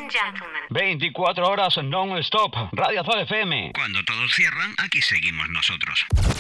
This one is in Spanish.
and gentlemen. 24 horas non-stop. Radio Azul FM. Cuando todos cierran, aquí seguimos nosotros.